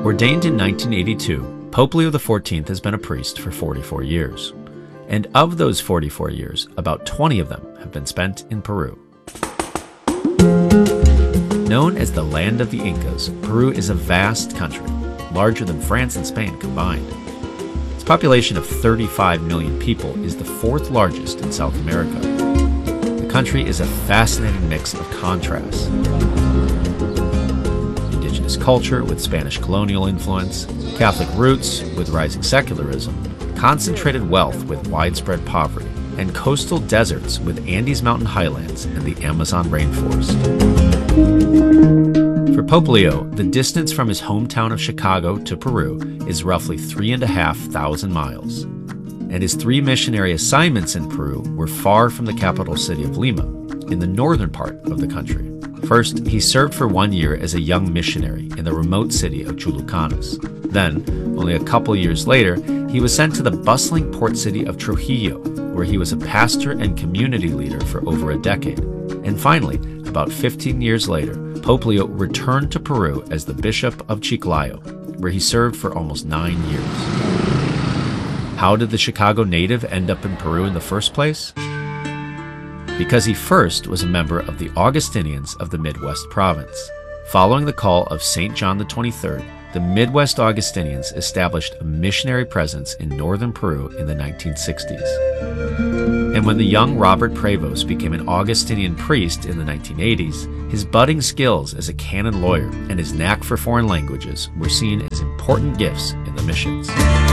Ordained in 1982, Pope Leo XIV has been a priest for 44 years. And of those 44 years, about 20 of them have been spent in Peru. Known as the land of the Incas, Peru is a vast country, larger than France and Spain combined. Its population of 35 million people is the fourth largest in South America. The country is a fascinating mix of contrasts. Indigenous culture with Spanish colonial influence, Catholic roots with rising secularism, concentrated wealth with widespread poverty, and coastal deserts with Andes mountain highlands and the Amazon rainforest. For Pope Leo, the distance from his hometown of Chicago to Peru is roughly 3,500 miles, and his 3 missionary assignments in Peru were far from the capital city of Lima, in the northern part of the country. First, he served for 1 year as a young missionary in the remote city of Chulucanas. Then, only a couple years later, he was sent to the bustling port city of Trujillo, where he was a pastor and community leader for over a decade. And finally, about 15 years later, Pope Leo returned to Peru as the Bishop of Chiclayo, where he served for almost 9 years. How did the Chicago native end up in Peru in the first place? Because he first was a member of the Augustinians of the Midwest province. Following the call of St. John the 23rd, the Midwest Augustinians established a missionary presence in northern Peru in the 1960s. And when the young Robert Prevost became an Augustinian priest in the 1980s, his budding skills as a canon lawyer and his knack for foreign languages were seen as important gifts in the missions.